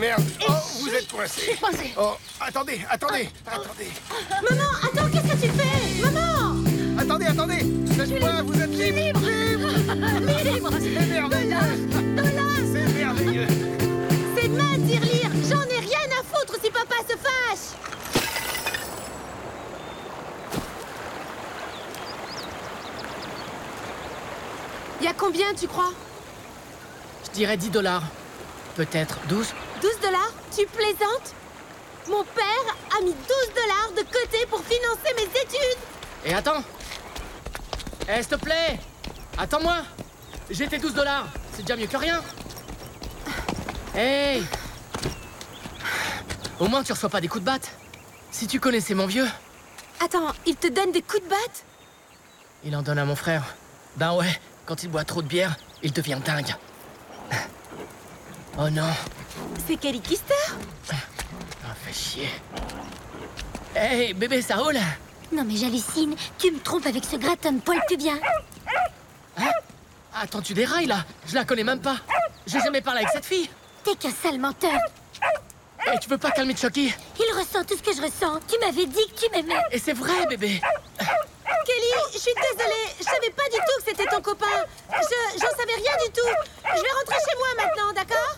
merde. Et Oh, vous êtes coincé. Coincé. Oh, attendez. Maman, attends, qu'est-ce que tu fais? Maman! Attendez. Lâchez-moi, vous êtes libre. Libre! C'est merveilleux. C'est merveilleux. C'est de ma tirelire! J'en ai rien à foutre si papa se fâche! Y a combien, tu crois? Je dirais 10 $. Peut-être 12. 12 $? Tu plaisantes? Mon père a mis 12 $ de côté pour financer mes études! Et attends. S'il te plaît. Attends-moi. J'ai tes 12 $. C'est déjà mieux que rien. Hey. Au moins, tu reçois pas des coups de batte. Si tu connaissais mon vieux... Attends, il te donne des coups de batte? Il en donne à mon frère. Ben ouais, quand il boit trop de bière, il devient dingue. Oh non. C'est Kelly Kister? Ah, fais chier. Hey, bébé, ça roule? Non mais j'hallucine, tu me trompes avec ce gratin de poil pubien. Hein? Attends, tu dérailles là? Je la connais même pas. J'ai jamais parlé avec cette fille. T'es qu'un sale menteur. Et tu veux pas calmer Chucky? Il ressent tout ce que je ressens. Tu m'avais dit que tu m'aimais. Et c'est vrai, bébé. Kelly, je suis désolée, je savais pas du tout que c'était ton copain. J'en savais rien du tout. Je vais rentrer chez moi maintenant, d'accord?